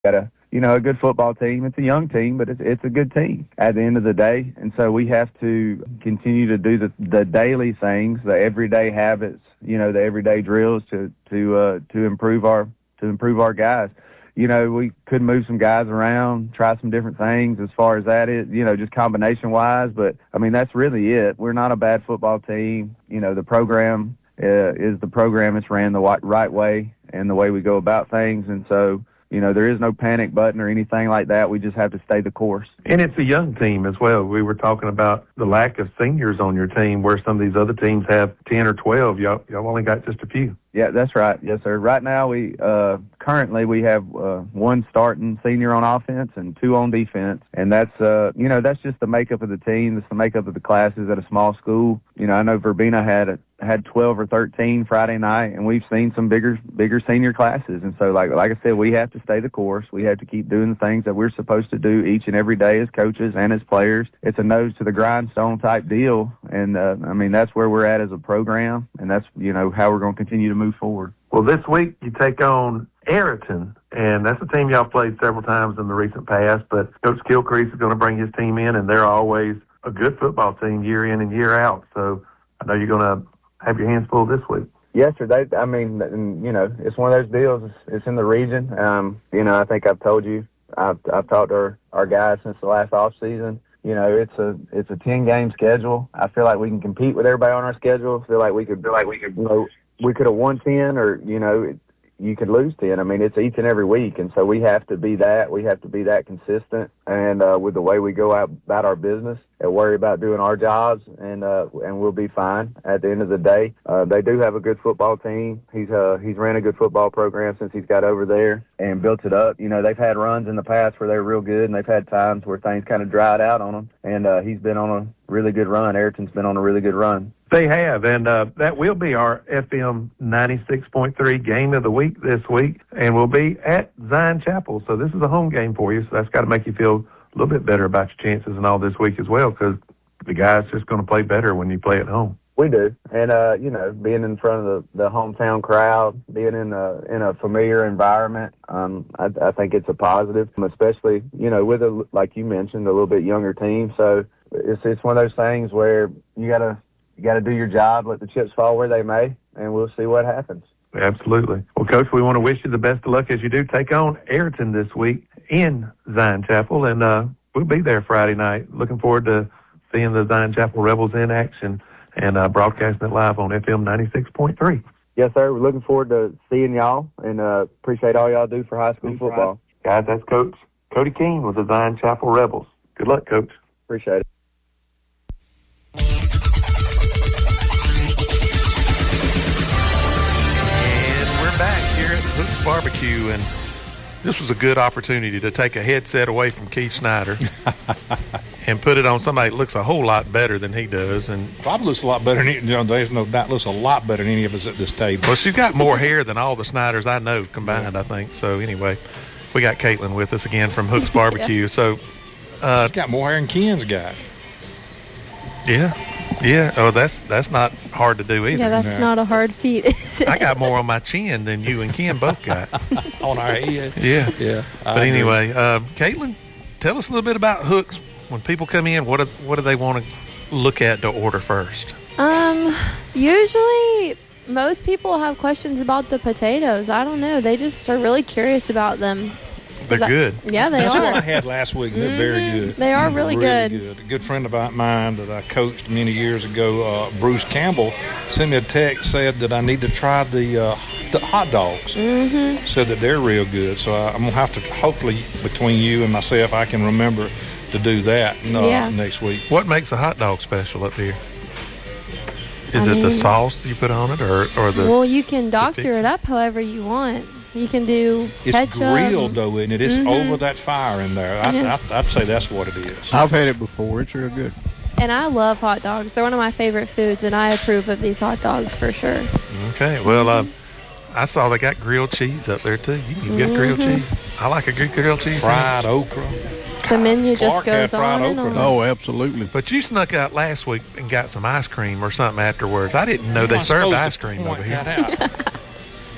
got a good football team. It's a young team, but it's a good team at the end of the day. And so we have to continue to do the daily things, the everyday habits, the everyday drills to improve our guys. We could move some guys around, try some different things as far as that is, just combination-wise. But, that's really it. We're not a bad football team. The program is the program. It's ran the right way and the way we go about things. And so, there is no panic button or anything like that. We just have to stay the course. And it's a young team as well. We were talking about the lack of seniors on your team where some of these other teams have 10 or 12. Y'all only got just a few. Yeah, that's right. Yes, sir. Right now, we have one starting senior on offense and 2 on defense, and that's just the makeup of the team. That's the makeup of the classes at a small school. I know Verbena had 12 or 13 Friday night, and we've seen some bigger senior classes. And so, like I said, we have to stay the course. We have to keep doing the things that we're supposed to do each and every day as coaches and as players. It's a nose to the grindstone type deal, and that's where we're at as a program, and that's how we're going to continue to move forward. Well, this week you take on Ayrton, and that's a team y'all played several times in the recent past, but Coach Gilcrease is going to bring his team in, and they're always a good football team year in and year out. So I know you're going to have your hands full this week. Yes, sir. It's one of those deals. It's in the region. I think I've told you, I've talked to our guys since the last off season. It's a 10-game schedule. I feel like we can compete with everybody on our schedule. I feel like we could we could have won 10 or, you could lose 10. It's each and every week. And so we have to be that. We have to be that consistent and with the way we go about our business and worry about doing our jobs and we'll be fine at the end of the day. They do have a good football team. He's ran a good football program since he's got over there and built it up. They've had runs in the past where they're real good and they've had times where things kind of dried out on them. And he's been on a really good run. Ayrton's been on a really good run. They have, and that will be our FM 96.3 game of the week this week, and we'll be at Zion Chapel. So this is a home game for you, so that's got to make you feel a little bit better about your chances and all this week as well, because the guys just going to play better when you play at home. We do, and being in front of the hometown crowd, being in a familiar environment, I think it's a positive, especially with like you mentioned, a little bit younger team. So it's one of those things where you got to do your job, let the chips fall where they may, and we'll see what happens. Absolutely. Well, Coach, we want to wish you the best of luck as you do take on Ayrton this week in Zion Chapel, and we'll be there Friday night. Looking forward to seeing the Zion Chapel Rebels in action and broadcasting it live on FM 96.3. Yes, sir. We're looking forward to seeing y'all, and appreciate all y'all do for high school football. Guys, that's Coach Cody Keene with the Zion Chapel Rebels. Good luck, Coach. Appreciate it. Back here at Hooks Barbecue, and this was a good opportunity to take a headset away from Keith Snyder and put it on somebody that looks a whole lot better than he does. And probably looks a lot better than there's no doubt looks a lot better than any of us at this table. Well, she's got more hair than all the Snyders I know combined, I think. So anyway, we got Caitlin with us again from Hooks Barbecue. So she's got more hair than Ken's got. Yeah. Oh, that's not hard to do either. Yeah, that's not a hard feat, is it? I got more on my chin than you and Ken both got. On our head. Yeah. But anyway, Caitlin, tell us a little bit about Hooks. When people come in, what do they want to look at to order first? Usually most people have questions about the potatoes. I don't know. They just are really curious about them. They're good. Yeah, they That's are. what I had last week. They're very good. They are really good. A good friend of mine that I coached many years ago, Bruce Campbell, sent me a text, said that I need to try the hot dogs. Mm-hmm. Said that they're real good. So I'm going to have to, hopefully, between you and myself, I can remember to do that next week. What makes a hot dog special up here? Is it the sauce you put on it or the... Well, you can doctor it up however you want. You can do ketchup. It's grilled, though, isn't it? It's over that fire in there. I'd say that's what it is. I've had it before. It's real good. And I love hot dogs. They're one of my favorite foods, and I approve of these hot dogs for sure. Okay. Well, I saw they got grilled cheese up there, too. You can get grilled cheese. I like a good grilled cheese. Fried okra. The menu just goes on and on. Oh, absolutely. But you snuck out last week and got some ice cream or something afterwards. I didn't know they served ice cream over here.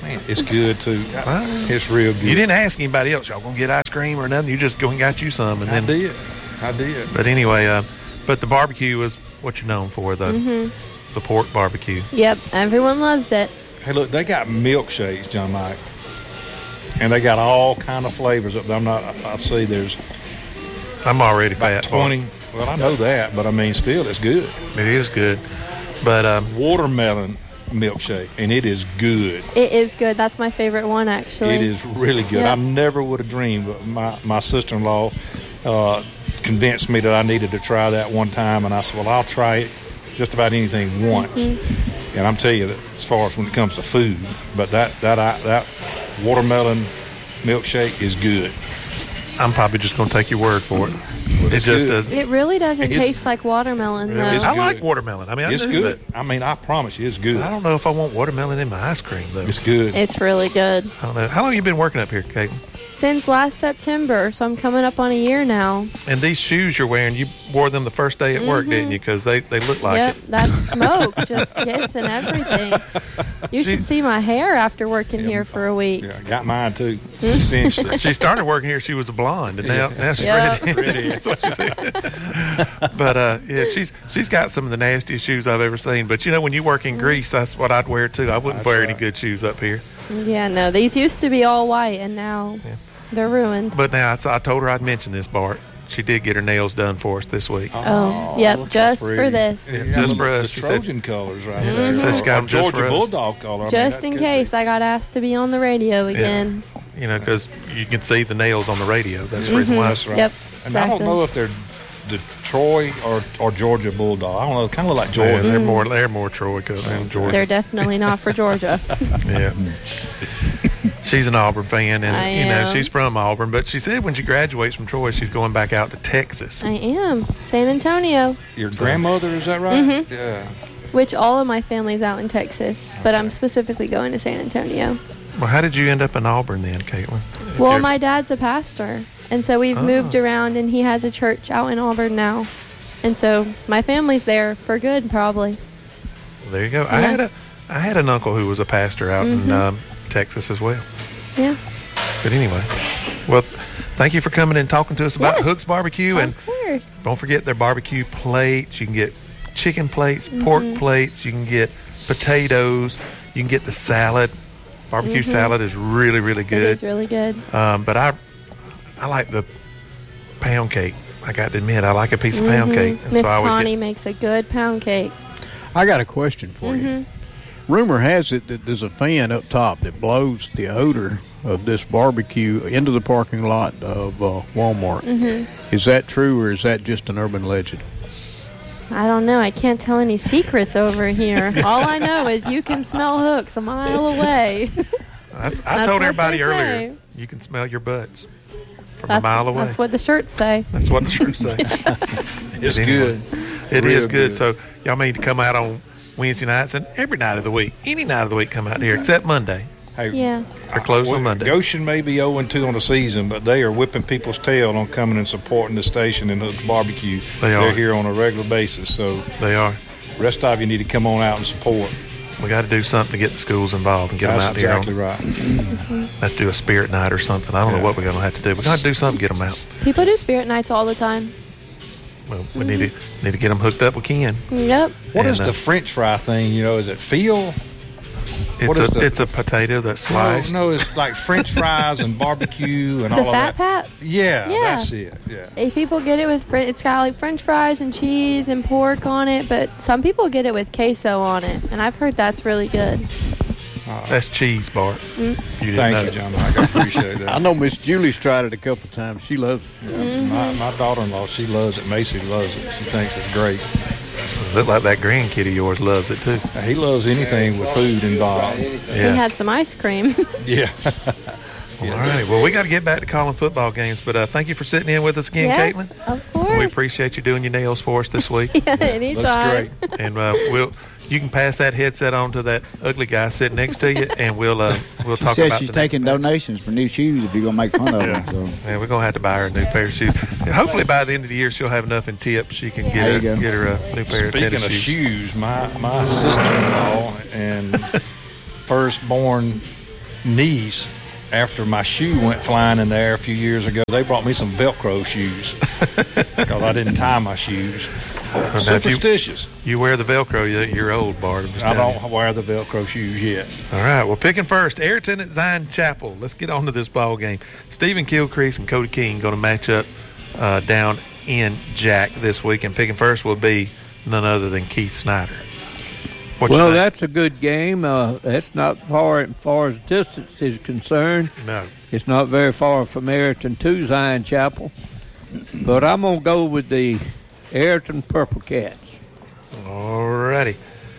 Man, it's good too. Well, It's real good. You didn't ask anybody else. Y'all gonna get ice cream or nothing? You just go and got you some, and I then. did. But anyway, but the barbecue is what you're known for, the pork barbecue. Yep, everyone loves it. Hey, look, they got milkshakes, John Mike, and they got all kind of flavors up there. I see there's I'm already about fat. 20. Well, I know that, but I mean, still, it's good. It is good, but Watermelon milkshake, and it is good. It is good. That's my favorite one, actually. It is really good. Yep. I never would have dreamed, but my sister-in-law convinced me that I needed to try that one time, and I said, well, I'll try it just about anything once. And I'm telling you that as far as when it comes to food, but that watermelon milkshake is good. I'm probably just gonna take your word for it. It just good. doesn't. It really doesn't It's- taste like watermelon, though. It's I good. like watermelon. I mean, It's I do, good. I mean, I promise you, it's good. but I don't know if I want watermelon in my ice cream though. It's good. It's really good. I don't know. How long have you been working up here, Caitlin? Since last September, so I'm coming up on a year now. And these shoes you're wearing, you wore them the first day at work, didn't you? Because they look like Yep, it. that smoke just gets in everything. You should see my hair after working here for a week. Yeah, I got mine too. Essentially. She started working here. She was a blonde, and now she's Yep. ready. That's what she said. But yeah, she's got some of the nastiest shoes I've ever seen. But you know, when you work in Greece, that's what I'd wear too. I wouldn't wear any good shoes up here. Yeah, no, these used to be all white, and now they're ruined. But now I told her I'd mention this, Bart. She did get her nails done for us this week. Oh, yep, just for pretty. this. Yeah, just for us. The She said, Trojan colors right She there. said she got them just Georgia for us. Bulldog color. I mean, Just that in could case be. I got asked to be on the radio again. you know, because you can see the nails on the radio. That's the reason why. That's right. Yep, And I don't exactly. know if they're Detroit or Georgia Bulldog. I don't know. Kind of like Yeah, Georgia. they're more Troy than Georgia. They're definitely not for Georgia. Yeah. She's an Auburn fan, and I you know am. she's from Auburn. But she said when she graduates from Troy, she's going back out to Texas. I am. San Antonio, Your grandmother, is that right? Mm-hmm. Yeah. which all of my family's out in Texas, but I'm specifically going to San Antonio. Well, how did you end up in Auburn then, Caitlin? Well, You're- my dad's a pastor, and so we've moved around, and he has a church out in Auburn now. And so my family's there for good, probably. there you go. Yeah. I had an uncle who was a pastor out in Texas as well. Yeah. But anyway, well, thank you for coming and talking to us about Yes. Hook's Barbecue, and Of course. don't forget their barbecue plates. You can get chicken plates, pork plates. You can get potatoes. You can get the salad. Barbecue salad is really, really It good. is really good. But I like the pound cake. I got to admit, I like a piece of pound cake. And Miss so I always Connie get, makes a good pound cake. I got a question for you. Rumor has it that there's a fan up top that blows the odor of this barbecue into the parking lot of Walmart. Is that true, or is that just an urban legend? I don't know. I can't tell any secrets over here. All I know is you can smell Hooks a mile away. I That's told what everybody they earlier, say. you can smell your butts from a mile away. That's what the shirts say. That's what the shirts say. It's But anyway, good. It Real is good. good. So y'all need to come out on Wednesday nights and every night of the week. Any night of the week, come out here except Monday. Hey, Yeah. They're closed on Monday. Goshen may be 0-2 on the season, but they are whipping people's tail on coming and supporting the station and Hook's Barbecue. They are. They're here on a regular basis, so They are. rest of you need to come on out and support. We got to do something to get the schools involved and get them That's out here. exactly right. Let's do a spirit night or something. I don't know what we're going to have to do. We're going to do something to get them out. People do spirit nights all the time. Well, we need to get them hooked up with Ken. Yep. What And, is the French fry thing? You know, is it Phil? What is It's a potato that's sliced. No, it's like French fries and barbecue and The all of Fat that. Pat. Yeah, Yeah. that's it. Yeah. If people get it with, it's got like French fries and cheese and pork on it, but some people get it with queso on it, and I've heard that's really good. That's cheese, Bart. You didn't Thank know. you, John Mike. I appreciate I that. know Miss Julie's tried it a couple times. She loves it. My daughter-in-law, she loves it. Macy loves it. She thinks it's great. Look like that grandkid of yours loves it too. He loves anything with food involved. We Yeah. had some ice cream. Yeah. All right. Well, we got to get back to calling football games, but thank you for sitting in with us again, Yes, Caitlin. of course. We appreciate you doing your nails for us this week. Yeah, anytime. Looks great. And you can pass that headset on to that ugly guy sitting next to you, and we'll She talk says about she's the taking next match. donations for new shoes if you're going to make fun of them. So. Yeah, we're gonna have to buy her a new pair of shoes. Hopefully, by the end of the year, she'll have enough in tips she can There you go. get her a new pair of Speaking tennis of shoes. shoes, my sister-in-law and firstborn niece, after my shoe went flying in the air a few years ago, they brought me some Velcro shoes because I didn't tie my shoes. Superstitious. You wear the Velcro, you're old, Bart. I don't wear the Velcro shoes yet. All right, well, picking first, Ayrton at Zion Chapel. Let's get on to this ball game. Stephen Gilcrease and Cody King going to match up down in Jack this week, and picking first will be none other than Keith Snyder. Well, that's a good game. That's not far as distance is concerned. No. It's not very far from Ayrton to Zion Chapel. But I'm going to go with the Ayrton Purple Cats. All righty.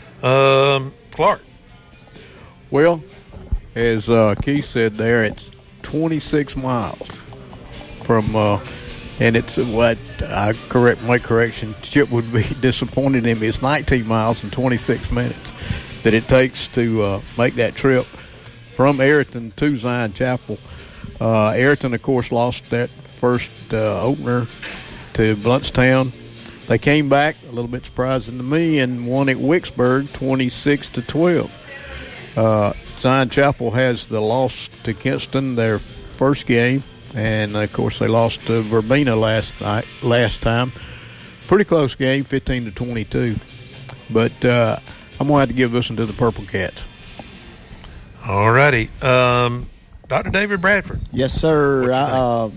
Clark. Well, as Keith said there, it's 26 miles from and it's what my correction. Chip would be disappointed in me. It's 19 miles and 26 minutes that it takes to make that trip from Ayrton to Zion Chapel. Ayrton, of course, lost that first opener to Bluntstown. They came back, a little bit surprising to me, and won at Wicksburg 26-12. Zion Chapel has the loss to Kinston, their first game. And, of course, they lost to Verbena last time. Pretty close game, 15-22. But I'm going to have to give this one to the Purple Cats. All righty. Dr. David Bradford. Yes, sir.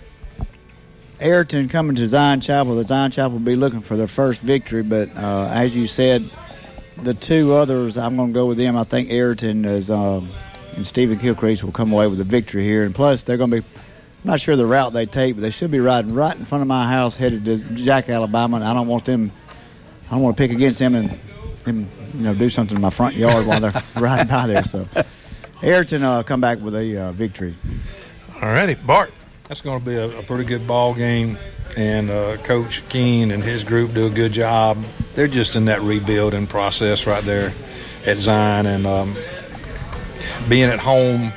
Ayrton coming to Zion Chapel. The Zion Chapel will be looking for their first victory. But as you said, the two others, I'm going to go with them. I think Ayrton and Stephen Gilcrease will come away with a victory here. And plus, they're going to be – I'm not sure the route they take, but they should be riding right in front of my house headed to Jack, Alabama, and I don't want to pick against them and do something in my front yard while they're riding by there. So Ayrton come back with a victory. All righty. Bart. That's going to be a pretty good ball game, and Coach Keene and his group do a good job. They're just in that rebuilding process right there at Zion, and being at home,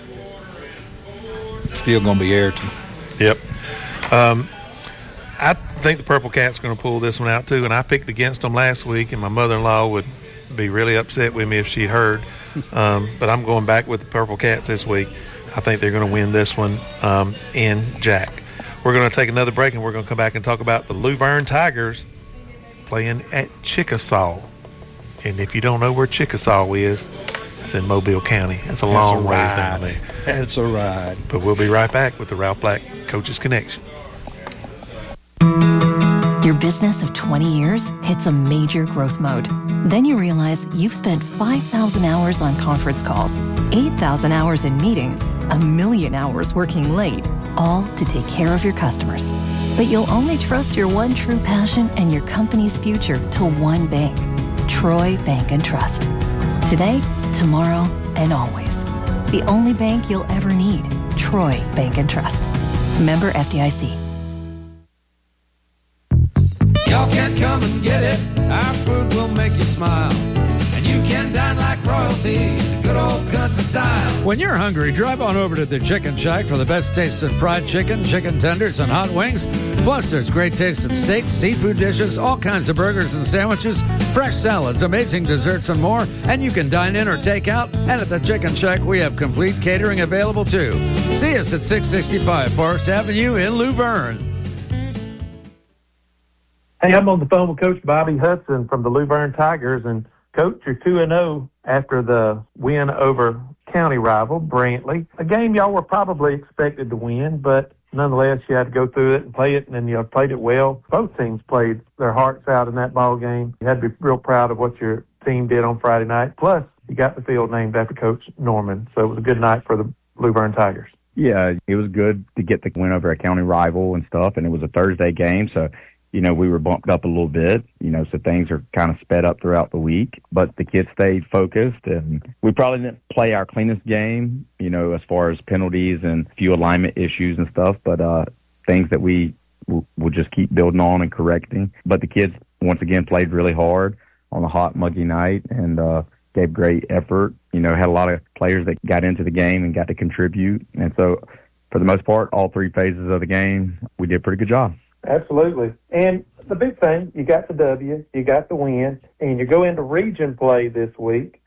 still going to be Ayrton. Yep. I think the Purple Cats are going to pull this one out, too, and I picked against them last week, and my mother-in-law would be really upset with me if she'd heard. But I'm going back with the Purple Cats this week. I think they're going to win this one in Jack. We're going to take another break, and we're going to come back and talk about the Luverne Tigers playing at Chickasaw. And if you don't know where Chickasaw is, it's in Mobile County. It's a long ways down there. It's a ride. But we'll be right back with the Ralph Black Coaches Connection. Your business of 20 years hits a major growth mode. Then you realize you've spent 5,000 hours on conference calls, 8,000 hours in meetings, 1,000,000 hours working late, all to take care of your customers. But you'll only trust your one true passion and your company's future to one bank, Troy Bank and Trust. Today, tomorrow, and always. The only bank you'll ever need, Troy Bank and Trust. Member FDIC. Y'all can come and get it. Our food will make you smile. And you can dine like royalty, good old country style. When you're hungry, drive on over to the Chicken Shack for the best tasting fried chicken, chicken tenders, and hot wings. Plus, there's great tasting steaks, seafood dishes, all kinds of burgers and sandwiches, fresh salads, amazing desserts, and more. And you can dine in or take out. And at the Chicken Shack, we have complete catering available, too. See us at 665 Forest Avenue in Luverne. Hey, I'm on the phone with Coach Bobby Hudson from the Luverne Tigers. And, Coach, you're 2-0 after the win over county rival, Brantley. A game y'all were probably expected to win, but nonetheless, you had to go through it and play it, and you played it well. Both teams played their hearts out in that ball game. You had to be real proud of what your team did on Friday night. Plus, you got the field named after Coach Norman, so it was a good night for the Luverne Tigers. Yeah, it was good to get the win over a county rival and stuff, and it was a Thursday game, so we were bumped up a little bit, so things are kind of sped up throughout the week. But the kids stayed focused, and we probably didn't play our cleanest game, as far as penalties and a few alignment issues and stuff, but things that we will just keep building on and correcting. But the kids, once again, played really hard on a hot, muggy night and gave great effort. Had a lot of players that got into the game and got to contribute. And so, for the most part, all three phases of the game, we did a pretty good job. Absolutely. And the big thing, you got the W, you got the win, and you go into region play this week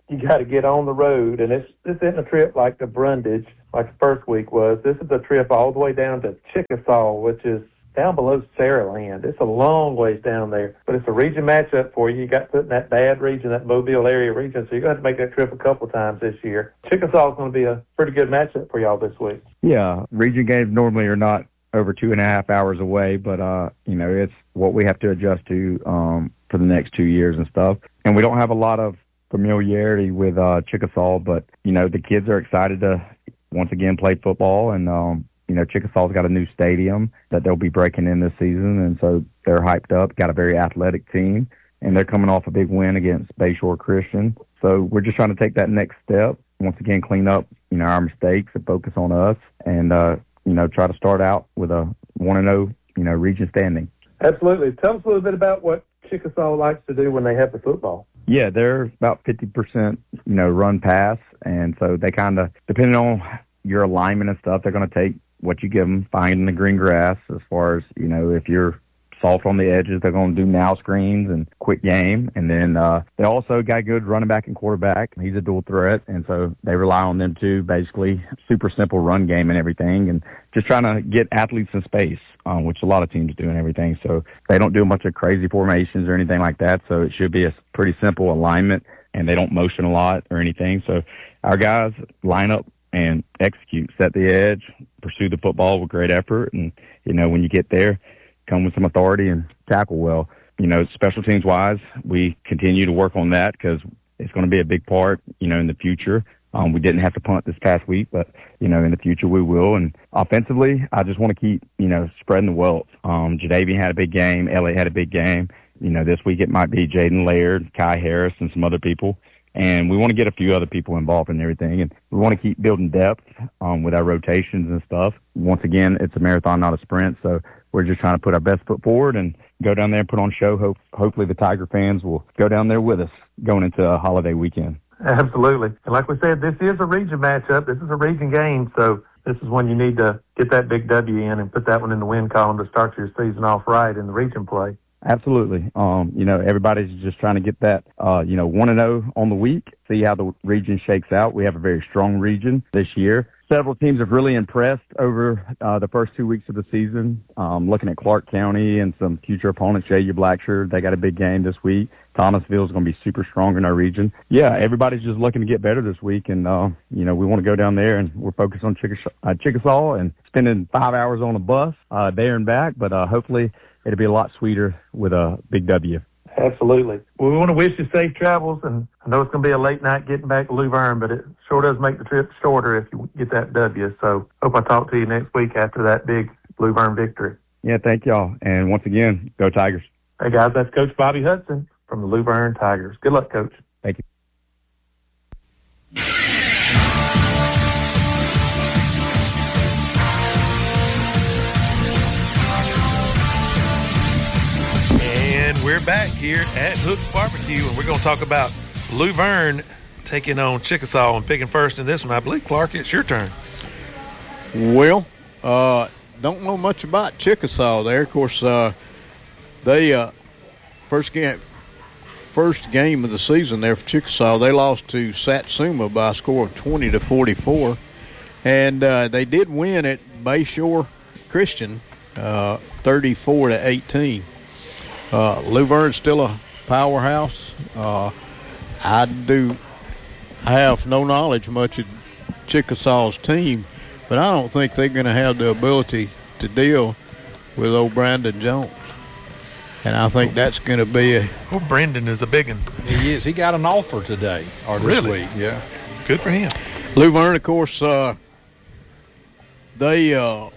you got to get on the road, and this isn't a trip like the Brundage, like the first week was. This is a trip all the way down to Chickasaw, which is down below Saraland. It's a long ways down there, but it's a region matchup for you. You got put in that bad region, that Mobile area region, so you're going to have to make that trip a couple times this year. Chickasaw is going to be a pretty good matchup for y'all this week. Yeah, region games normally are not over 2.5 hours away, but it's what we have to adjust to for the next 2 years and stuff. And we don't have a lot of familiarity with Chickasaw, but the kids are excited to once again play football, and Chickasaw's got a new stadium that they'll be breaking in this season, and so they're hyped up. Got a very athletic team, and they're coming off a big win against Bayshore Christian. So we're just trying to take that next step. Once again, clean up our mistakes and focus on us, and try to start out with a 1-0 region standing. Absolutely. Tell us a little bit about what Chickasaw likes to do when they have the football. Yeah, they're about 50%, run pass, and so they kind of, depending on your alignment and stuff, they're going to take what you give them, finding the green grass. As far as, if you're soft on the edges, they're going to do now screens and quick game. And then they also got good running back and quarterback. He's a dual threat, and so they rely on them too, basically super simple run game and everything, and just trying to get athletes in space, which a lot of teams do and everything. So they don't do a bunch of crazy formations or anything like that, so it should be a pretty simple alignment, and they don't motion a lot or anything. So our guys line up and execute, set the edge, pursue the football with great effort, and, when you get there, come with some authority and tackle well. Special teams wise, we continue to work on that because it's going to be a big part, in the future. We didn't have to punt this past week, but, in the future we will. And offensively, I just want to keep, spreading the wealth. Jadavian had a big game. Elliott had a big game. This week it might be Jaden Laird, Kai Harris, and some other people. And we want to get a few other people involved in everything. And we want to keep building depth with our rotations and stuff. Once again, it's a marathon, not a sprint. So we're just trying to put our best foot forward and go down there and put on a show. Hopefully the Tiger fans will go down there with us going into a holiday weekend. Absolutely. And like we said, this is a region matchup. This is a region game. So this is when you need to get that big W in and put that one in the win column to start your season off right in the region play. Absolutely. Everybody's just trying to get that, 1-0 on the week, see how the region shakes out. We have a very strong region this year. Several teams have really impressed over the first 2 weeks of the season. Looking at Clark County and some future opponents, J.U. Blackshear, they got a big game this week. Thomasville is going to be super strong in our region. Yeah, everybody's just looking to get better this week, and, we want to go down there, and we're focused on Chickasaw and spending 5 hours on a bus there and back, but hopefully it'll be a lot sweeter with a big W. Absolutely. Well, we want to wish you safe travels, and I know it's going to be a late night getting back to Luverne, but it sure does make the trip shorter if you get that W. So hope I talk to you next week after that big Luverne victory. Yeah, thank y'all. And once again, go Tigers. Hey, guys, that's Coach Bobby Hudson from the Luverne Tigers. Good luck, Coach. Thank you. And we're back here at Hook's Barbecue, and we're going to talk about Luverne taking on Chickasaw and picking first in this one. I believe, Clark, it's your turn. Well, don't know much about Chickasaw there. Of course, they first game of the season there for Chickasaw, they lost to Satsuma by a score of 20-44, and they did win at Bayshore Christian 34-18. Luverne's still a powerhouse. I have no knowledge much of Chickasaw's team, but I don't think they're going to have the ability to deal with old Brandon Jones. And I think that's going to be Well, Brandon is a big one. He is. He got an offer today or this week. Yeah. Good for him. Luverne, of course, they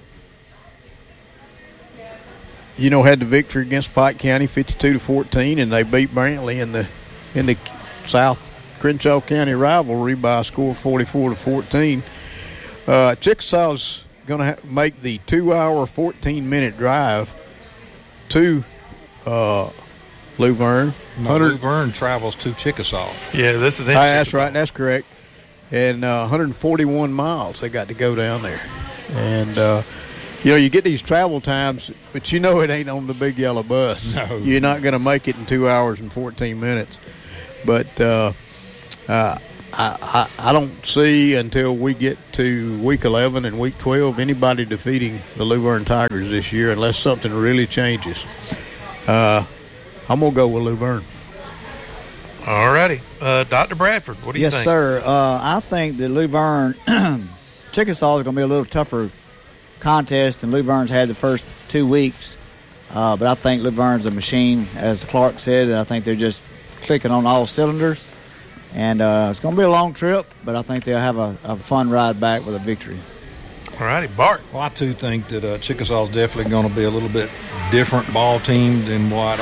had the victory against Pike County 52-14, and they beat Brantley in the South Crenshaw County rivalry by a score of 44-14. Chickasaw's going to make the 2-hour, 14-minute drive to Luverne. No, Luverne travels to Chickasaw. Yeah, this is that's right. That's correct. And 141 miles they got to go down there. And, you get these travel times, but it ain't on the big yellow bus. No. You're not going to make it in 2 hours and 14 minutes. But I don't see until we get to week 11 and week 12 anybody defeating the Luverne Tigers this year unless something really changes. I'm going to go with Luverne. All righty. Dr. Bradford, what do you think? Yes, sir. I think that Luverne, Chickasaw is going to be a little tougher contest than Luverne's had the first 2 weeks. But I think Luverne's a machine, as Clark said, and I think they're just clicking on all cylinders. And it's going to be a long trip, but I think they'll have a fun ride back with a victory. All righty. Bart. Well, I, too, think that Chickasaw is definitely going to be a little bit different ball team than what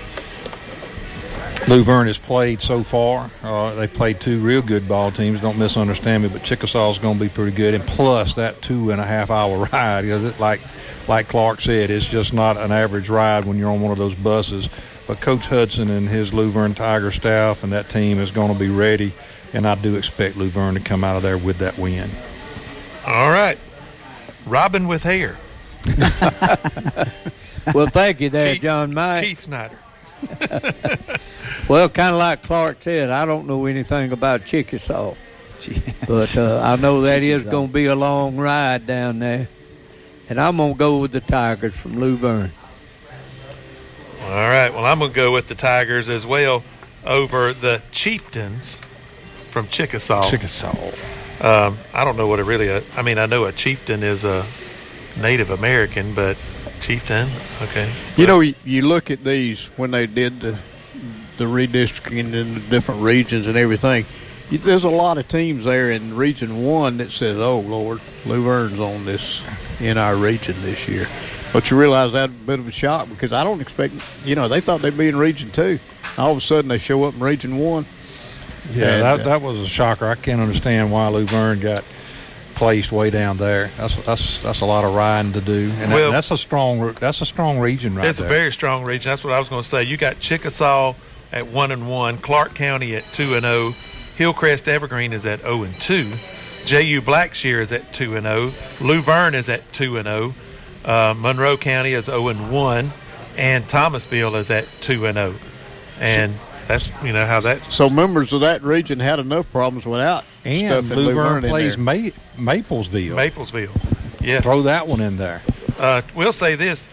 Luverne has played so far. They played two real good ball teams. Don't misunderstand me, but Chickasaw is going to be pretty good. And plus that 2.5 hour ride, like Clark said, it's just not an average ride when you're on one of those buses. But Coach Hudson and his Luverne Tiger staff and that team is going to be ready, and I do expect Luverne to come out of there with that win. All right. Robin with hair. Well, thank you there, John Mike. Keith Snyder. Well, kind of like Clark said, I don't know anything about Chickasaw. But I know that is going to be a long ride down there. And I'm going to go with the Tigers from Luverne. All right. Well, I'm going to go with the Tigers as well over the Chieftains from Chickasaw. I don't know what it really is. I mean, I know a chieftain is a Native American, but chieftain, okay. You know, you look at these when they did the redistricting in the different regions and everything. There's a lot of teams there in Region 1 that says, oh, Lord, Luverne's on this in our region this year. But you realize that's a bit of a shock because I don't expect, they thought they'd be in Region 2. All of a sudden they show up in Region 1. Yeah, that was a shocker. I can't understand why Luverne got placed way down there. That's a lot of riding to do, and that's a strong region right there. It's a very strong region. That's what I was going to say. You got Chickasaw at 1-1, Clark County at 2-0, Hillcrest Evergreen is at 0-2, JU Blackshear is at 2-0, Luverne is at 2-0, Monroe County is 0-1, and Thomasville is at 2-0, and that's how that. So members of that region had enough problems without and stuff. Luverne plays Maplesville. Maplesville, yeah. Throw that one in there. We'll say this: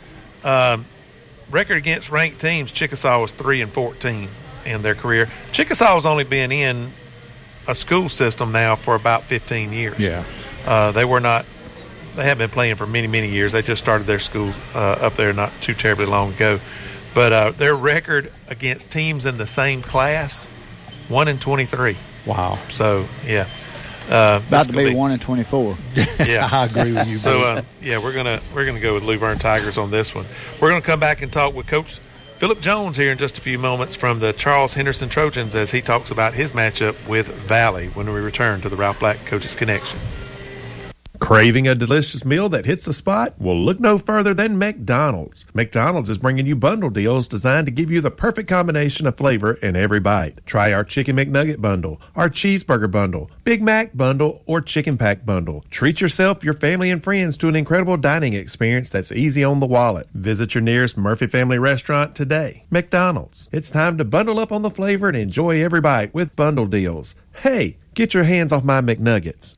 record against ranked teams, Chickasaw was 3-14 in their career. Chickasaw has only been in a school system now for about 15 years. Yeah, they haven't been playing for many, many years. They just started their school up there not too terribly long ago. But their record against teams in the same class, 1-23. Wow. So, yeah. About to be 1-24. Yeah. I agree with you. So, we're gonna go with Luverne Tigers on this one. We're going to come back and talk with Coach Phillip Jones here in just a few moments from the Charles Henderson Trojans as he talks about his matchup with Valley when we return to the Ralph Black Coaches Connection. Craving a delicious meal that hits the spot? Well, look no further than McDonald's. McDonald's is bringing you bundle deals designed to give you the perfect combination of flavor in every bite. Try our Chicken McNugget bundle, our Cheeseburger bundle, Big Mac bundle, or Chicken Pack bundle. Treat yourself, your family, and friends to an incredible dining experience that's easy on the wallet. Visit your nearest Murphy Family restaurant today. McDonald's. It's time to bundle up on the flavor and enjoy every bite with bundle deals. Hey, get your hands off my McNuggets.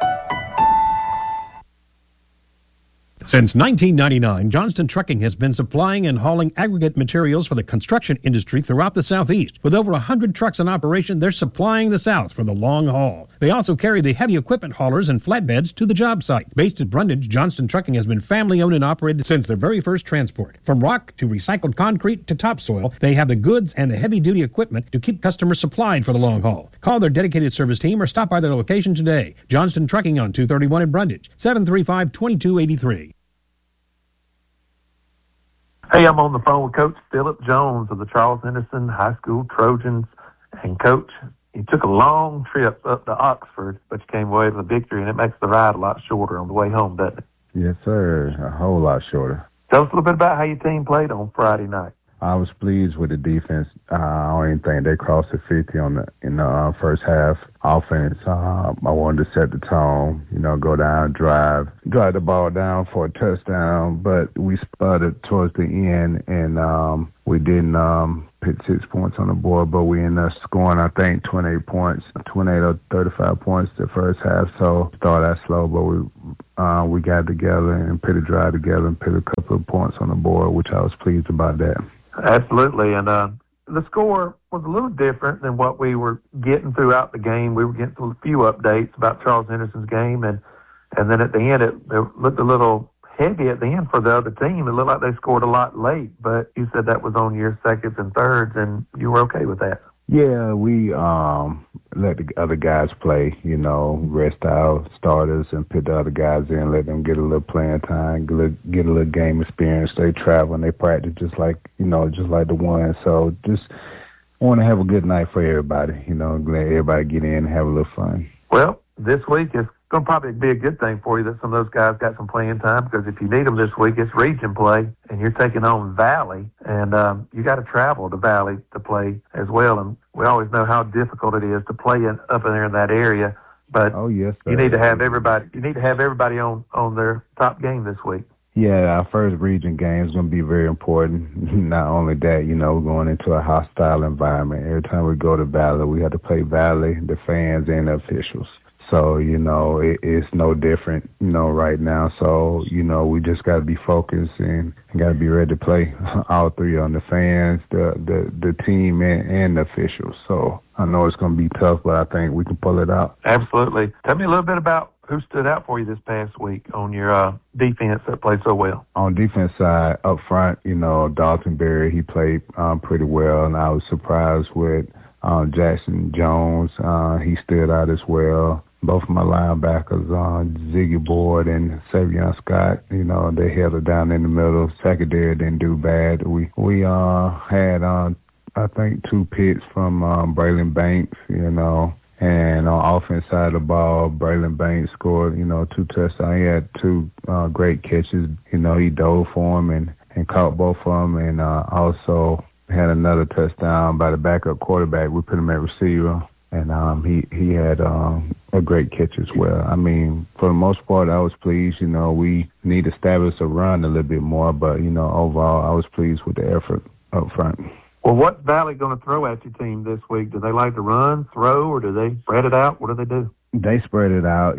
Since 1999, Johnston Trucking has been supplying and hauling aggregate materials for the construction industry throughout the Southeast. With over 100 trucks in operation, they're supplying the South for the long haul. They also carry the heavy equipment haulers and flatbeds to the job site. Based at Brundage, Johnston Trucking has been family-owned and operated since their very first transport. From rock to recycled concrete to topsoil, they have the goods and the heavy-duty equipment to keep customers supplied for the long haul. Call their dedicated service team or stop by their location today. Johnston Trucking on 231 in Brundage, 735-2283. Hey, I'm on the phone with Coach Phillip Jones of the Charles Henderson High School Trojans. And, Coach, you took a long trip up to Oxford, but you came away with a victory, and it makes the ride a lot shorter on the way home, doesn't it? Yes, sir. A whole lot shorter. Tell us a little bit about how your team played on Friday night. I was pleased with the defense. I don't even think they crossed the 50 in the first half. Offense, I wanted to set the tone, go down, drive the ball down for a touchdown, but we sputtered towards the end, and we didn't put 6 points on the board, but we ended up scoring, I think, 28 or 35 points the first half, so started out slow, but we got together and put a drive together and put a couple of points on the board, which I was pleased about that. Absolutely, and the score was a little different than what we were getting throughout the game. We were getting a few updates about Charles Henderson's game, and then at the end it looked a little heavy at the end for the other team. It looked like they scored a lot late, but you said that was on your seconds and thirds, and you were okay with that. Yeah, we let the other guys play, rest our starters and put the other guys in, let them get a little playing time, get a little game experience. They travel and they practice just like the one. So just want to have a good night for everybody, let everybody get in and have a little fun. Well, this week is going to probably be a good thing for you that some of those guys got some playing time, because if you need them this week, it's region play, and you're taking on Valley, and you got to travel to Valley to play as well. And we always know how difficult it is to play up in there in that area. But yes, you need to have everybody. You need to have everybody on their top game this week. Yeah, our first region game is going to be very important. Not only that, we're going into a hostile environment. Every time we go to Valley, we have to play Valley, the fans, and the officials. So, it's no different, right now. So, we just got to be focused and got to be ready to play all three on the fans, the team, and the officials. So I know it's going to be tough, but I think we can pull it out. Absolutely. Tell me a little bit about who stood out for you this past week on your defense that played so well. On defense side, up front, Dalton Berry, he played pretty well, and I was surprised with Jackson Jones. He stood out as well. Both of my linebackers, Ziggy Boyd and Savion Scott, they held it down in the middle. Secondary didn't do bad. We had, I think, 2 picks from Braylon Banks, and on offense side of the ball, Braylon Banks scored, 2 touchdowns. He had 2 great catches. He dove for them and caught both of them, and also had another touchdown by the backup quarterback. We put him at receiver. And he had a great catch as well. I mean, for the most part, I was pleased. We need to establish a run a little bit more, but, overall, I was pleased with the effort up front. Well, what's Valley going to throw at your team this week? Do they like to run, throw, or do they spread it out? What do they do? They spread it out.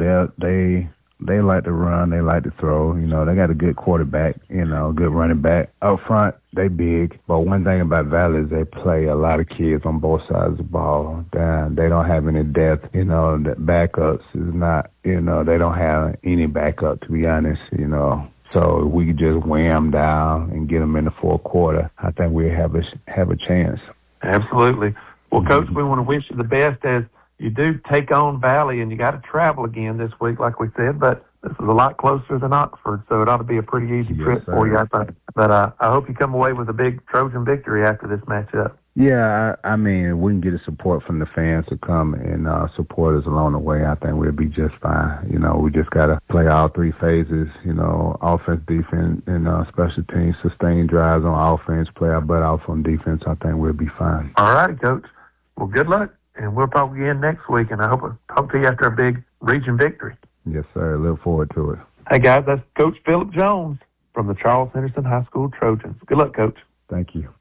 They like to run. They like to throw. They got a good quarterback, good running back. Up front, they big. But one thing about Valley is they play a lot of kids on both sides of the ball. They don't have any depth. The backups is not, they don't have any backup, to be honest, So we could just weigh them down and get them in the fourth quarter. I think we have a chance. Absolutely. Well, Coach, we want to wish you the best as you do take on Valley, and you got to travel again this week, like we said, but this is a lot closer than Oxford, so it ought to be a pretty easy trip for you, I think. But I hope you come away with a big Trojan victory after this matchup. Yeah, I mean, we can get the support from the fans to come and support us along the way. I think we'll be just fine. We just got to play all 3 phases, offense, defense, and special teams, sustain drives on offense, play our butt off on defense. I think we'll be fine. All right, Coach. Well, good luck. And we'll talk again next week, and I hope to talk to you after a big region victory. Yes, sir. Look forward to it. Hey, guys, that's Coach Phillip Jones from the Charles Henderson High School Trojans. Good luck, Coach. Thank you.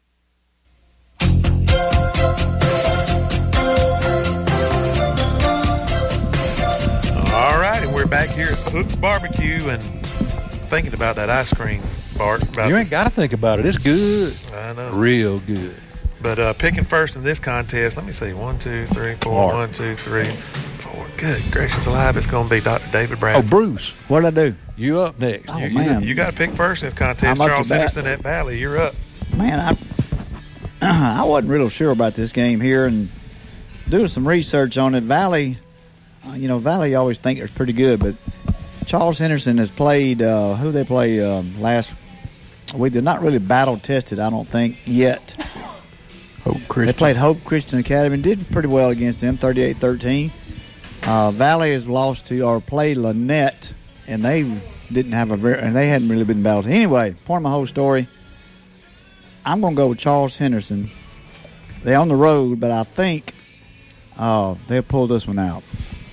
All right, and we're back here at Hook's Barbecue and thinking about that ice cream, Bart. You ain't got to think about it. It's good. I know. Real good. But picking first in this contest, let me see. 1, 2, 3, 4. 1, 2, 3, 4. Good gracious alive, it's going to be Dr. David Brown. Oh, Bruce. What did I do? You up next. Oh, man. You got to pick first in this contest. Charles Henderson at Valley, you're up. Man, I wasn't real sure about this game here, and doing some research on it. Valley, Valley you always think is pretty good, but Charles Henderson has played, who they play last week? They're not really battle-tested, I don't think, yet. They played Hope Christian Academy and did pretty well against them, 38-13. Valley has lost to or played Lynette, and they didn't have and they hadn't really been battled. Anyway, point of my whole story, I'm going to go with Charles Henderson. They're on the road, but I think they'll pull this one out.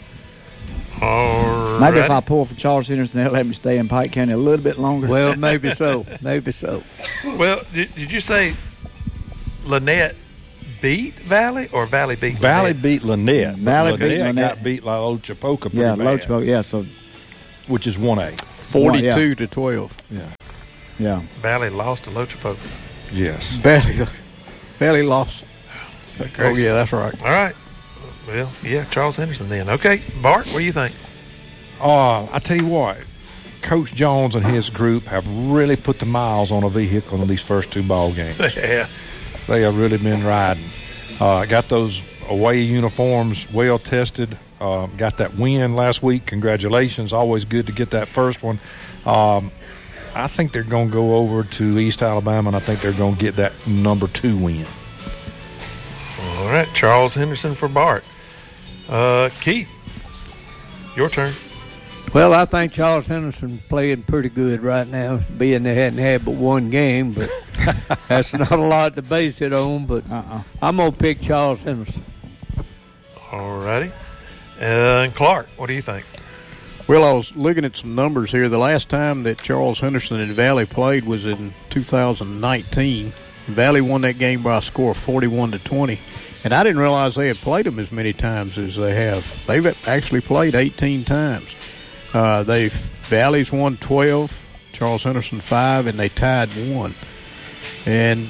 All Maybe right. if I pull for Charles Henderson, they'll let me stay in Pike County a little bit longer. Well, maybe so. Maybe so. Well, did you say Lynette beat Valley or Valley beat Valley Lynette? beat Lynette. Valley beat Lynette Lynette. got beat like Lochapoka pretty Yeah, bad, Lochapoka, yeah, so which is 1A. 42 to 12. Yeah. Valley lost to Lochapoka. Yes. Valley lost. That's Oh, crazy. yeah, that's right. All right. Well, yeah, Charles Henderson then. Okay, Bart, what do you think? I tell you what, Coach Jones and his group have really put the miles on a vehicle in these first 2 ball games. Yeah. They have really been riding. Got those away uniforms well tested. Got that win last week. Congratulations. Always good to get that first one. I think they're going to go over to East Alabama, and I think they're going to get that number 2 win. All right, Charles Henderson for Bart. Keith, your turn. Well, I think Charles Henderson playing pretty good right now, being they hadn't had but 1 game, but that's not a lot to base it on. But I'm going to pick Charles Henderson. All righty. And Clark, what do you think? Well, I was looking at some numbers here. The last time that Charles Henderson and Valley played was in 2019. Valley won that game by a score of 41-20. And I didn't realize they had played them as many times as they have. They've actually played 18 times. Valley's won 12, Charles Henderson 5, and they tied 1. And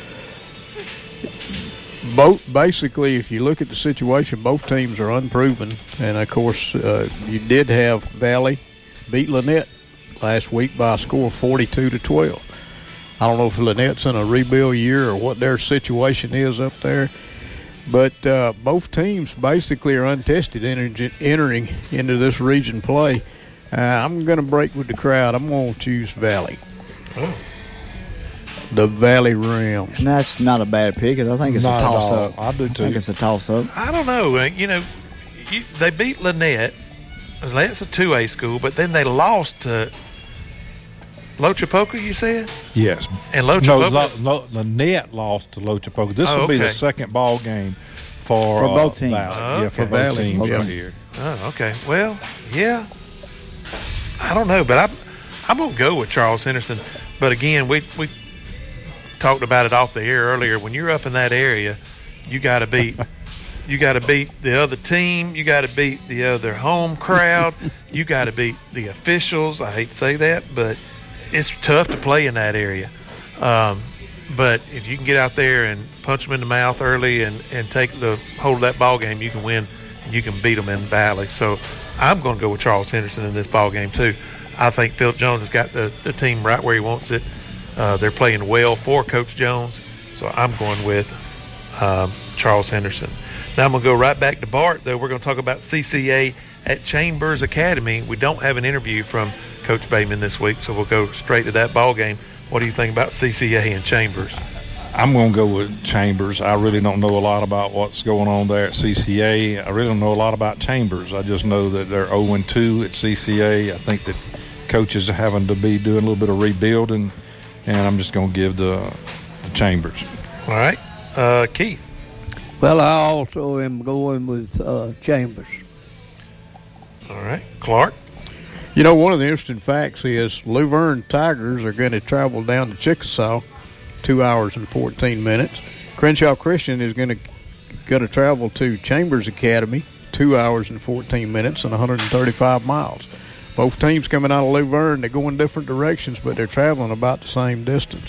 basically, if you look at the situation, both teams are unproven. And, of course, you did have Valley beat Lynette last week by a score of 42-12. I don't know if Lynette's in a rebuild year or what their situation is up there. But both teams basically are untested entering into this region play. I'm going to break with the crowd. I'm going to choose Valley. Oh. The Valley Rams. And that's not a bad pick. I think it's Not a at toss-up. all. I do, too. I think it's a toss-up. I don't know. They beat Lynette. Lynette's a 2A school, but then they lost to Lochapoka, you said? Yes. And Lochapoka? No, Lynette lost to Lochapoka. This will be the second ball game for both teams. Valley. Yeah, for Okay. both Valley, teams yeah. right here. Oh, okay. Well, yeah. I don't know, but I'm going to go with Charles Henderson. But again, we talked about it off the air earlier. When you're up in that area, you got to beat the other team. You got to beat the other home crowd. You got to beat the officials. I hate to say that, but it's tough to play in that area. But if you can get out there and punch them in the mouth early and take the hold of that ball game, you can win and you can beat them in Valley. So I'm going to go with Charles Henderson in this ball game too. I think Philip Jones has got the team right where he wants it. They're playing well for Coach Jones, so I'm going with Charles Henderson. Now I'm going to go right back to Bart, though. We're going to talk about CCA at Chambers Academy. We don't have an interview from Coach Bayman this week, so we'll go straight to that ball game. What do you think about CCA and Chambers? I'm going to go with Chambers. I really don't know a lot about what's going on there at CCA. I really don't know a lot about Chambers. I just know that they're 0-2 at CCA. I think that coaches are having to be doing a little bit of rebuilding, and I'm just going to give the Chambers. All right. Keith? Well, I also am going with Chambers. All right. Clark? You know, one of the interesting facts is Luverne Tigers are going to travel down to Chickasaw, 2 hours and 14 minutes. Crenshaw Christian is going to travel to Chambers Academy, 2 hours and 14 minutes and 135 miles. Both teams coming out of Luverne, they're going different directions, but they're traveling about the same distance.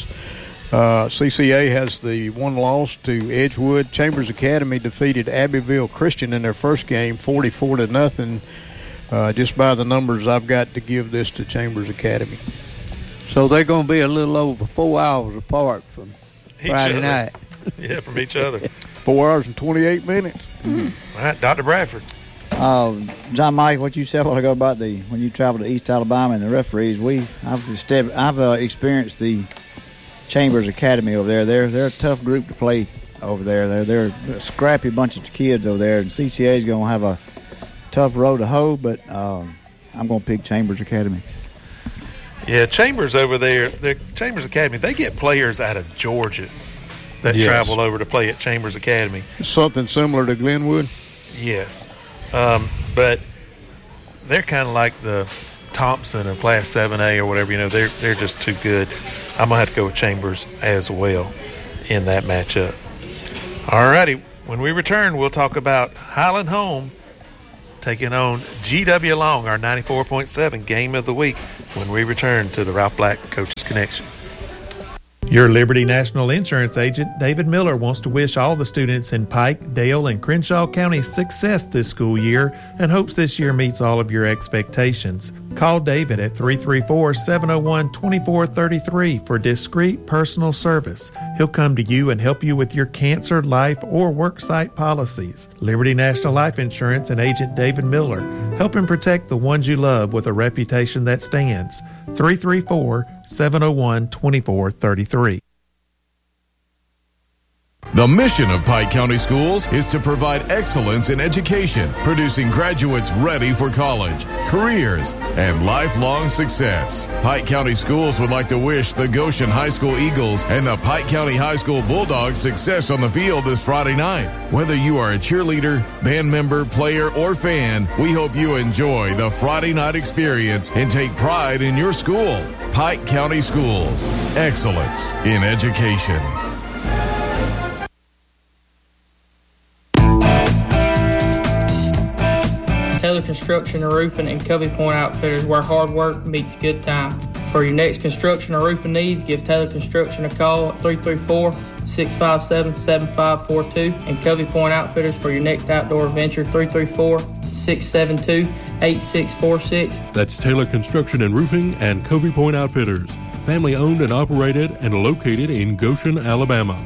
CCA has the one loss to Edgewood. Chambers Academy defeated Abbeville Christian in their first game, 44-0. Just by the numbers, I've got to give this to Chambers Academy. So they're going to be a little over 4 hours apart from Friday night. Yeah, from each other. 4 hours and 28 minutes. All right, Dr. Bradford. John Mike, what you said a while ago about when you travel to East Alabama and the referees, I've experienced the Chambers Academy over there. They're a tough group to play over there. They're a scrappy bunch of kids over there, and CCA is going to have a tough road to hoe, but I'm going to pick Chambers Academy. Yeah, Chambers over there, Chambers Academy, they get players out of Georgia that travel over to play at Chambers Academy. Something similar to Glenwood? Yes. But they're kind of like the Thompson of Class 7A or whatever. You know, they're just too good. I'm going to have to go with Chambers as well in that matchup. All righty. When we return, we'll talk about Highland Home taking on GW Long, our 94.7 game of the week, when we return to the Ralph Black Coaches Connection. Your Liberty National Insurance agent, David Miller, wants to wish all the students in Pike, Dale, and Crenshaw counties success this school year and hopes this year meets all of your expectations. Call David at 334-701-2433 for discreet personal service. He'll come to you and help you with your cancer, life, or worksite policies. Liberty National Life Insurance and agent David Miller, helping protect the ones you love with a reputation that stands. 334-701-2433. The mission of Pike County Schools is to provide excellence in education, producing graduates ready for college, careers, and lifelong success. Pike County Schools would like to wish the Goshen High School Eagles and the Pike County High School Bulldogs success on the field this Friday night. Whether you are a cheerleader, band member, player, or fan, we hope you enjoy the Friday night experience and take pride in your school. Pike County Schools, excellence in education. Taylor Construction and Roofing and Covey Point Outfitters, where hard work meets good time. For your next construction or roofing needs, give Taylor Construction a call at 334-657-7542 and Covey Point Outfitters for your next outdoor adventure, 334-672-8646. That's Taylor Construction and Roofing and Covey Point Outfitters, family owned and operated and located in Goshen, Alabama.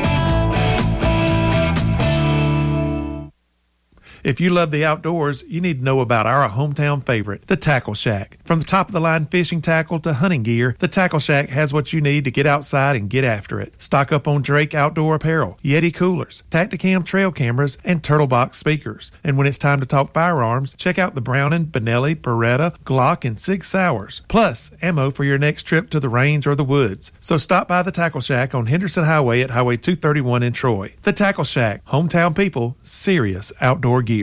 If you love the outdoors, you need to know about our hometown favorite, the Tackle Shack. From the top-of-the-line fishing tackle to hunting gear, the Tackle Shack has what you need to get outside and get after it. Stock up on Drake outdoor apparel, Yeti coolers, Tacticam trail cameras, and Turtle Box speakers. And when it's time to talk firearms, check out the Browning, Benelli, Beretta, Glock, and Sig Sauers. Plus, ammo for your next trip to the range or the woods. So stop by the Tackle Shack on Henderson Highway at Highway 231 in Troy. The Tackle Shack, hometown people, serious outdoor gear.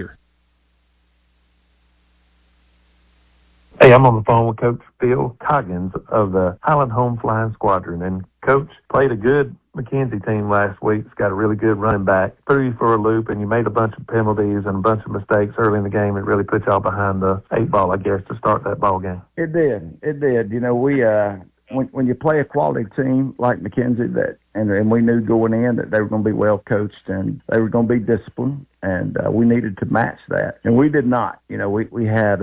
Hey, I'm on the phone with Coach Phil Coggins of the Highland Home Flying Squadron. And Coach played a good McKenzie team last week. It's got a really good running back. Threw you for a loop, and you made a bunch of penalties and a bunch of mistakes early in the game. It really put y'all behind the 8 ball, I guess, to start that ball game. It did. It did. You know, we when you play a quality team like McKenzie, and we knew going in that they were going to be well coached and they were going to be disciplined, and we needed to match that, and we did not. You know, we had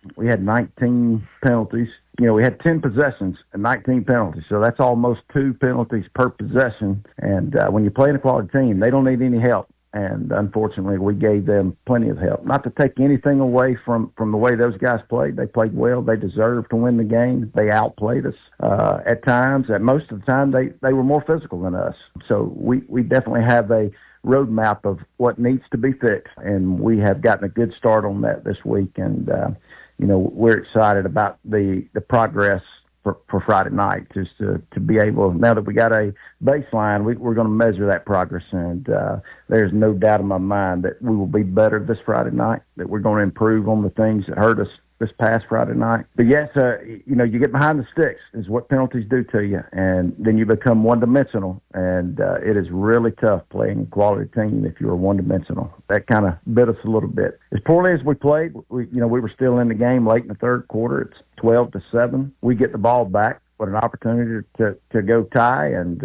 19 penalties. You know, we had 10 possessions and 19 penalties, so that's almost 2 penalties per possession. And when you play in a quality team, they don't need any help. And unfortunately, we gave them plenty of help. Not to take anything away from the way those guys played. They played well. They deserved to win the game. They outplayed us at times. At most of the time, they were more physical than us. So we definitely have a roadmap of what needs to be fixed, and we have gotten a good start on that this week. And you know, we're excited about the progress for Friday night, just to be able, now that we got a baseline, we're going to measure that progress. And there's no doubt in my mind that we will be better this Friday night, that we're going to improve on the things that hurt us this past Friday night. But yes, you know, you get behind the sticks is what penalties do to you, and then you become one-dimensional, and it is really tough playing a quality team if you're one-dimensional. That kind of bit us a little bit. As poorly as we played, we were still in the game late in the third quarter. It's 12-7. We get the ball back with an opportunity to go tie, and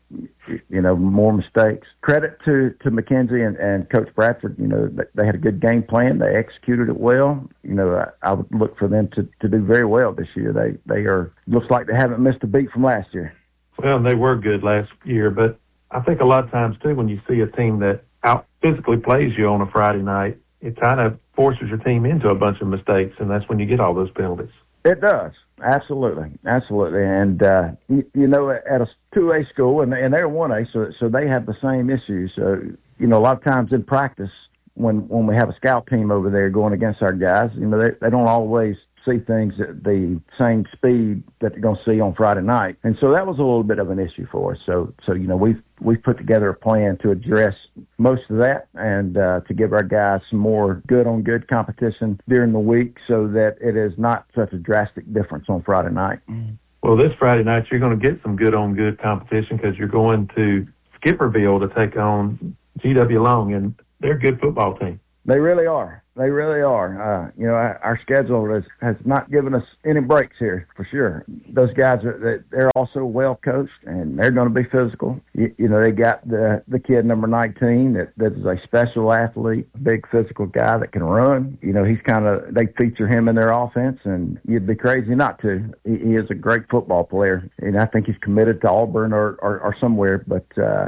more mistakes. Credit to McKenzie and Coach Bradford. You know, they had a good game plan. They executed it well. You know, I would look for them to do very well this year. They looks like they haven't missed a beat from last year. Well, they were good last year, but I think a lot of times too, when you see a team that out physically plays you on a Friday night, it kind of forces your team into a bunch of mistakes, and that's when you get all those penalties. It does. Absolutely. And, you know, at a 2A school, and they're 1A, so they have the same issues. So, you know, a lot of times in practice, when we have a scout team over there going against our guys, you know, they don't always see things at the same speed that they're going to see on Friday night. And so that was a little bit of an issue for us. So we've put together a plan to address most of that and to give our guys some more good-on-good competition during the week so that it is not such a drastic difference on Friday night. Well, this Friday night you're going to get some good-on-good competition because you're going to Skipperville to take on GW Long, and they're a good football team. They really are. They really are. Our schedule has not given us any breaks here, for sure. Those guys, they're also well coached, and they're going to be physical. They got the kid number 19 that is a special athlete, a big physical guy that can run. They feature him in their offense, and you'd be crazy not to. He is a great football player, and I think he's committed to Auburn or somewhere, but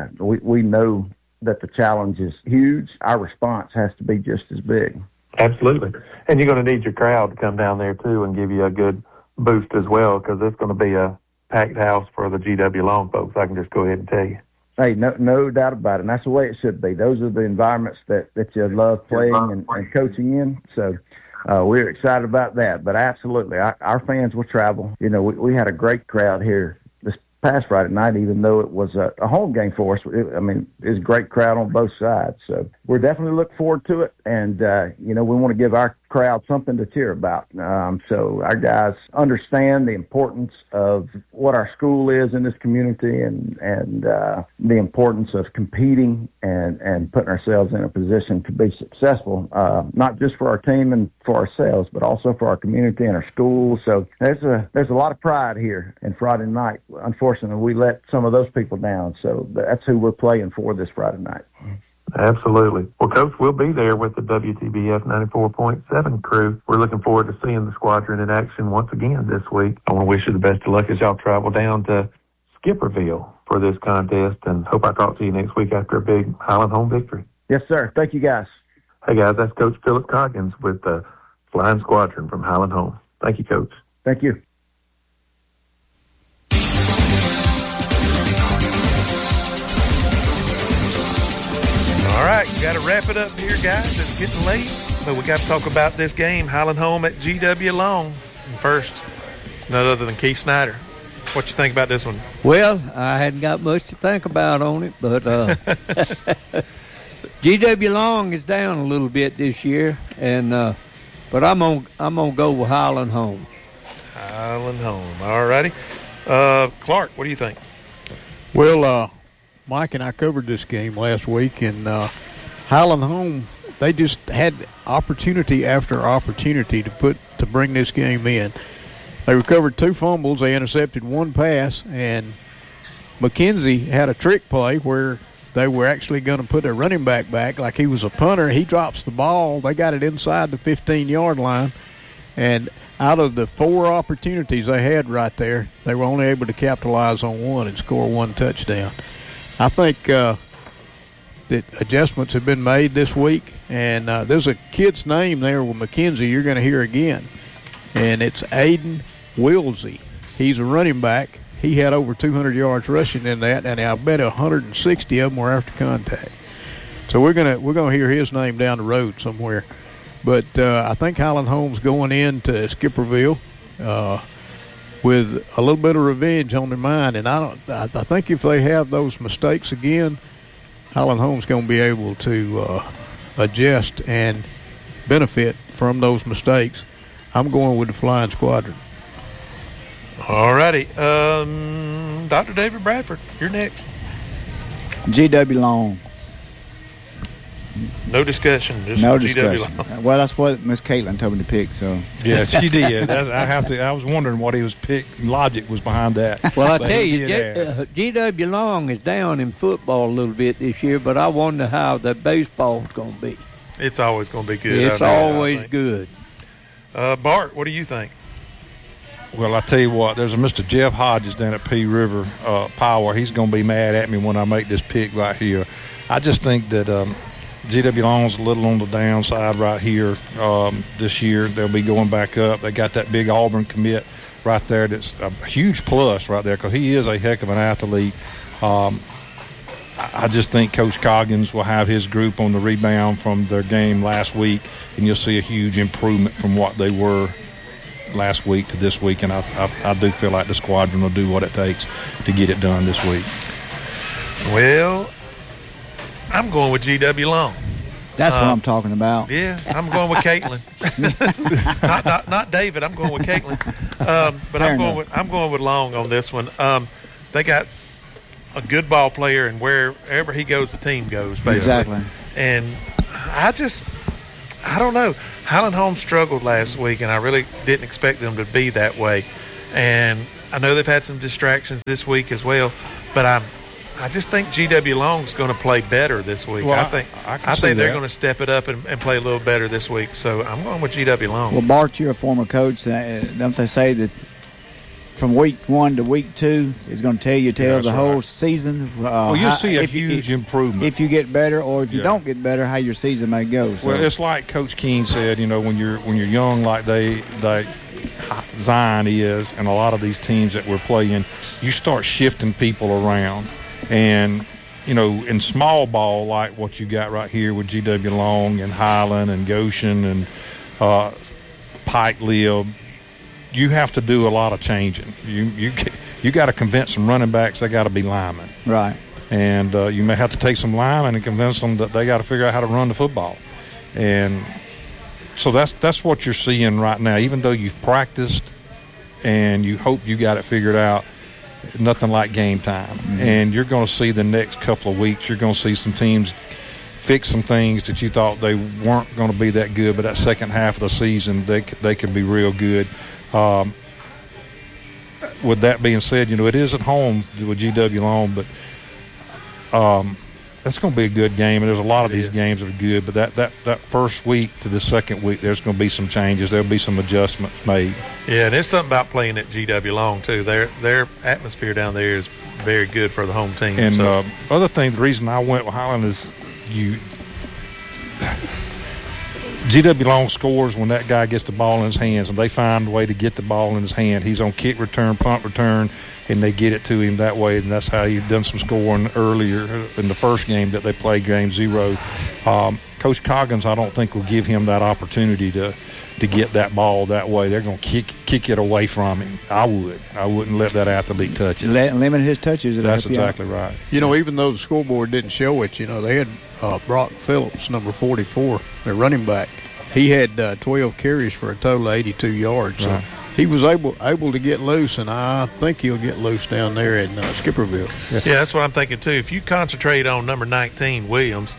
we know that the challenge is huge. Our response has to be just as big. Absolutely. And you're going to need your crowd to come down there, too, and give you a good boost as well, because it's going to be a packed house for the GW Long folks. I can just go ahead and tell you. Hey, no doubt about it. And that's the way it should be. Those are the environments that you love playing and coaching in. So we're excited about that. But absolutely, our fans will travel. We had a great crowd here this past Friday night, even though it was a home game for us. It's a great crowd on both sides. So we're definitely looking forward to it. And, we want to give our crowd something to cheer about. So our guys understand the importance of what our school is in this community and the importance of competing and putting ourselves in a position to be successful, not just for our team and for ourselves, but also for our community and our schools. So there's a lot of pride here. And Friday night, unfortunately, we let some of those people down. So that's who we're playing for this Friday night. Absolutely. Well, Coach, we'll be there with the WTBF 94.7 crew. We're looking forward to seeing the squadron in action once again this week. I want to wish you the best of luck as y'all travel down to Skipperville for this contest, and hope I talk to you next week after a big Highland home victory. Yes, sir. Thank you, guys. Hey, guys, that's Coach Philip Coggins with the Flying Squadron from Highland Home. Thank you, Coach. Thank you. All right, we got to wrap it up here, guys. It's getting late, but we got to talk about this game, Highland Home at GW Long. And first, none other than Keith Snyder. What you think about this one? Well, I hadn't got much to think about on it, but GW Long is down a little bit this year, and but I'm gonna go with Highland Home. Highland Home. All righty. Clark, what do you think? Well, Mike and I covered this game last week, and Highland Home, they just had opportunity after opportunity to bring this game in. They recovered 2 fumbles, they intercepted 1 pass, and McKenzie had a trick play where they were actually going to put their running back like he was a punter. He drops the ball. They got it inside the 15-yard line, and out of the 4 opportunities they had right there, they were only able to capitalize on 1 and score 1 touchdown. I think that adjustments have been made this week, and there's a kid's name there with McKenzie you're going to hear again, and it's Aiden Wilsey. He's a running back. He had over 200 yards rushing in that, and I bet 160 of them were after contact. So we're gonna hear his name down the road somewhere. But I think Highland Home's going into Skipperville with a little bit of revenge on their mind, and I think if they have those mistakes again, Highland Home's going to be able to adjust and benefit from those mistakes. I'm going with the Flying Squadron. All righty. Dr. David Bradford, you're next. GW Long. No discussion. Just no GW discussion. Long. Well, that's what Miss Caitlin told me to pick. So yeah, she did. I was wondering what he was logic was behind that. Well, I tell you, GW Long is down in football a little bit this year, but I wonder how the baseball's going to be. It's always going to be good. It's always good. Bart, what do you think? Well, I tell you what, there's a Mr. Jeff Hodges down at P River Power. He's going to be mad at me when I make this pick right here. I just think that GW Long's a little on the downside right here this year. They'll be going back up. They got that big Auburn commit right there that's a huge plus right there because he is a heck of an athlete. I just think Coach Coggins will have his group on the rebound from their game last week, and you'll see a huge improvement from what they were last week to this week, and I do feel like the squadron will do what it takes to get it done this week. Well, I'm going with G.W. Long. That's what I'm talking about. Yeah, I'm going with Caitlin. not David. I'm going with Caitlin. But I'm going with Long on this one. They got a good ball player, and wherever he goes, the team goes, basically. Exactly. And I don't know. Highland Home struggled last week, and I really didn't expect them to be that way. And I know they've had some distractions this week as well, but I just think G.W. Long's going to play better this week. Well, I think they're going to step it up and play a little better this week. So I'm going with G.W. Long. Well, Bart, you're a former coach. Don't they say that from week 1 to week 2 is going to tell the whole season? Well, you'll see a huge improvement if you get better, or if you don't get better, how your season may go. So. Well, it's like Coach King said. When you're young, like Zion is, and a lot of these teams that we're playing, you start shifting people around. And, in small ball, like what you got right here with G.W. Long and Highland and Goshen and Pike Lib, you have to do a lot of changing. You got to convince some running backs they got to be linemen. Right. And you may have to take some linemen and convince them that they got to figure out how to run the football. And so that's what you're seeing right now. Even though you've practiced and you hope you got it figured out, nothing like game time. Mm-hmm. And you're going to see the next couple of weeks, you're going to see some teams fix some things that you thought they weren't going to be that good, but that second half of the season, they could be real good. With that being said, it is at home with G.W. Long, but that's going to be a good game, and there's a lot of these games that are good, but that first week to the second week, there's going to be some changes. There'll be some adjustments made. Yeah, and there's something about playing at G.W. Long, too. Their atmosphere down there is very good for the home team. And other thing, the reason I went with Highland is G.W. Long scores when that guy gets the ball in his hands, and they find a way to get the ball in his hand. He's on kick return, punt return, and they get it to him that way, and that's how he'd done some scoring earlier in the first game that they played, game 0. Coach Coggins, I don't think, will give him that opportunity to get that ball that way. They're going to kick it away from him. I wouldn't let that athlete touch it. Limit his touches. That's exactly right. Even though the scoreboard didn't show it, they had Brock Phillips, number 44, their running back. He had 12 carries for a total of 82 yards. Right. So he was able to get loose, and I think he'll get loose down there in Skipperville. Yeah, that's what I'm thinking, too. If you concentrate on number 19, Williams,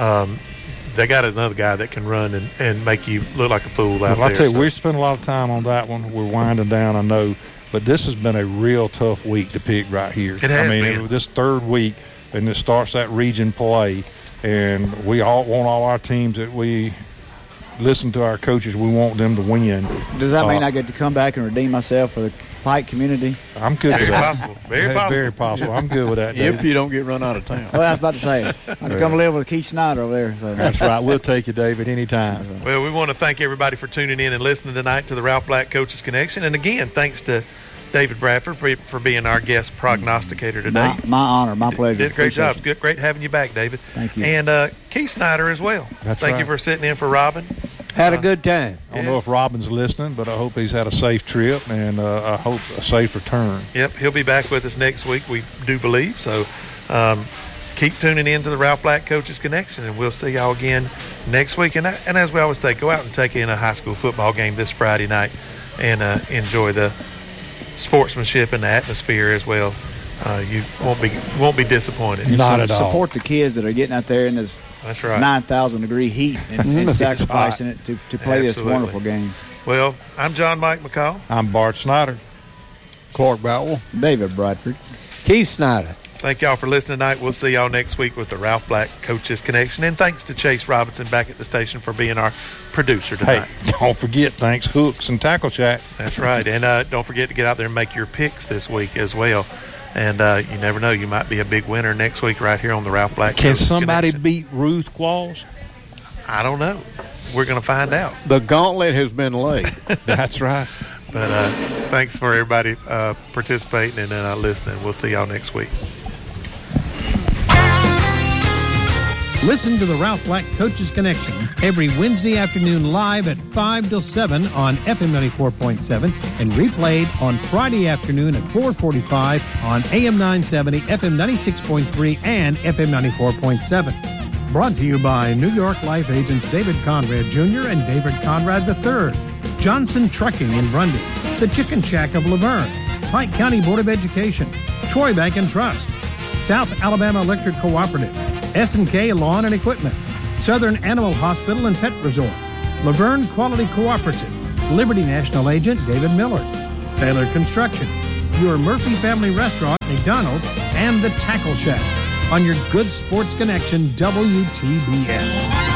they got another guy that can run and make you look like a fool out there. I tell you, we spent a lot of time on that one. We're winding down, I know, but this has been a real tough week to pick right here. It has been. This third week, and it starts that region play, and we all want all our teams that we listen to our coaches. We want them to win. Does that mean I get to come back and redeem myself for the Pike community? I'm good with that. Very possible. Very possible. I'm good with that. If you don't get run out of town. Well, I was about to say, I can come live with Keith Snyder over there. So. That's right. We'll take you, David, anytime. Well, we want to thank everybody for tuning in and listening tonight to the Ralph Black Coaches Connection. And again, thanks to David Bradford for being our guest prognosticator today. My honor, my pleasure. You did a great job. It's great having you back, David. Thank you. And Keith Snyder as well. Thank you for sitting in for Robin. Had a good time. I don't know if Robin's listening, but I hope he's had a safe trip, and I hope a safe return. Yep, he'll be back with us next week, we do believe. So keep tuning in to the Ralph Black Coaches Connection, and we'll see y'all again next week. And as we always say, go out and take in a high school football game this Friday night and enjoy the sportsmanship and the atmosphere as well. You won't be disappointed. Not at all. Support the kids that are getting out there in this 9,000-degree heat and sacrificing it to play this wonderful game. Well, I'm John Mike McCall. I'm Bart Snyder. Clark Bowell. David Bradford. Keith Snyder. Thank y'all for listening tonight. We'll see y'all next week with the Ralph Black Coaches Connection. And thanks to Chase Robinson back at the station for being our producer tonight. Hey, don't forget, thanks Hooks and Tackle Shack. That's right. And don't forget to get out there and make your picks this week as well. And you never know, you might be a big winner next week right here on the Ralph Black Can Coaches somebody Connection. beat Ruth Qualls? I don't know. We're going to find out. The gauntlet has been laid. That's right. But thanks for everybody participating and listening. We'll see y'all next week. Listen to the Ralph Black Coaches Connection every Wednesday afternoon live at 5 till 7 on FM 94.7 and replayed on Friday afternoon at 4:45 on AM 970, FM 96.3, and FM 94.7. Brought to you by New York Life agents David Conrad Jr. and David Conrad III, Johnson Trucking in Grundy, the Chicken Shack of Laverne, Pike County Board of Education, Troy Bank and Trust, South Alabama Electric Cooperative, S&K Lawn and Equipment, Southern Animal Hospital and Pet Resort, Laverne Quality Cooperative, Liberty National Agent David Miller, Taylor Construction, your Murphy Family Restaurant, McDonald's, and the Tackle Shack on your Good Sports Connection WTBS.